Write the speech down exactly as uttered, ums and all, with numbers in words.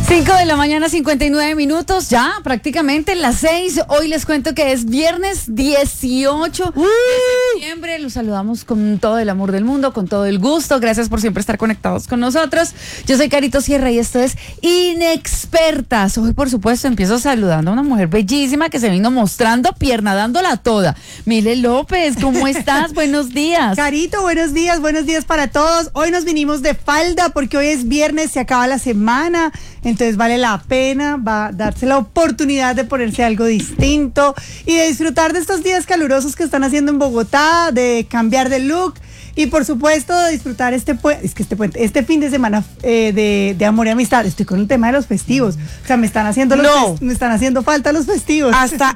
cinco de la mañana, cincuenta y nueve minutos, ya prácticamente las seis. Hoy les cuento que es viernes dieciocho de septiembre. Los saludamos con todo el amor del mundo, con todo el gusto. Gracias por siempre estar conectados con nosotros. Yo soy Carito Sierra y esto es Inexpertas. Hoy, por supuesto, empiezo saludando a una mujer bellísima que se vino mostrando pierna, dándola toda. Mile López, ¿cómo estás? Buenos días. Carito, buenos días, buenos días para todos. Hoy nos vinimos de falda porque hoy es viernes, se acaba la semana. Entonces vale la pena, va a darse la oportunidad de ponerse algo distinto y de disfrutar de estos días calurosos que están haciendo en Bogotá, de cambiar de look y por supuesto de disfrutar este puente, es que este puente, este fin de semana eh, de, de amor y amistad. Estoy con el tema de los festivos, o sea, me están haciendo los no. fest, me están haciendo falta los festivos. Hasta